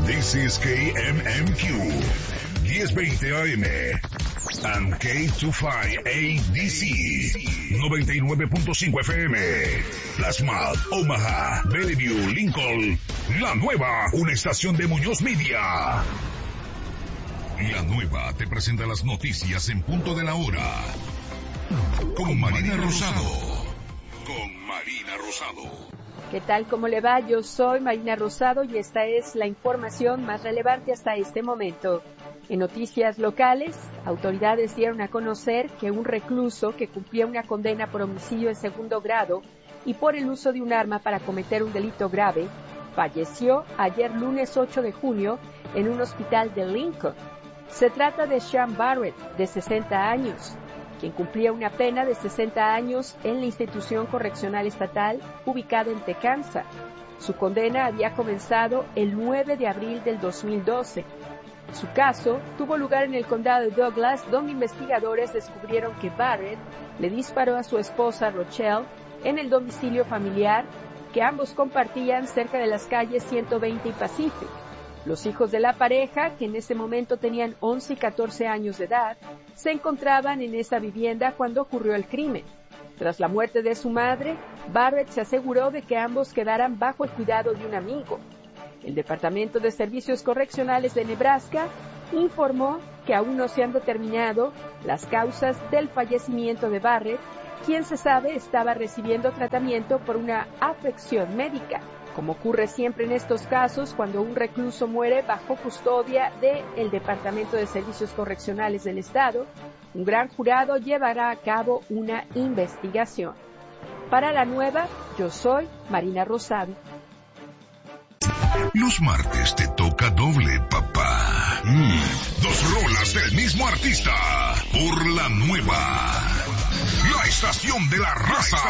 This is KMMQ 1020 AM and K25ADC 99.5 FM. Plasma, Omaha, Bellevue, Lincoln. La Nueva, una estación de Muñoz Media. La Nueva te presenta las noticias en punto de la hora. Con Marina Rosado. ¿Qué tal? ¿Cómo le va? Yo soy Marina Rosado y esta es la información más relevante hasta este momento. En noticias locales, autoridades dieron a conocer que un recluso que cumplía una condena por homicidio en segundo grado y por el uso de un arma para cometer un delito grave, falleció ayer lunes 8 de junio en un hospital de Lincoln. Se trata de Sean Barrett, de 60 años, quien cumplía una pena de 60 años en la institución correccional estatal ubicada en Tecumseh. Su condena había comenzado el 9 de abril del 2012. Su caso tuvo lugar en el condado de Douglas, donde investigadores descubrieron que Barrett le disparó a su esposa Rochelle en el domicilio familiar que ambos compartían cerca de las calles 120 y Pacific. Los hijos de la pareja, que en ese momento tenían 11 y 14 años de edad, se encontraban en esa vivienda cuando ocurrió el crimen. Tras la muerte de su madre, Barrett se aseguró de que ambos quedaran bajo el cuidado de un amigo. El Departamento de Servicios Correccionales de Nebraska informó que aún no se han determinado las causas del fallecimiento de Barrett, quien se sabe estaba recibiendo tratamiento por una afección médica. Como ocurre siempre en estos casos, cuando un recluso muere bajo custodia del Departamento de Servicios Correccionales del Estado, un gran jurado llevará a cabo una investigación. Para La Nueva, yo soy Marina Rosado. Los martes te toca doble, papá. Dos rolas del mismo artista. Por La Nueva. La estación de la raza.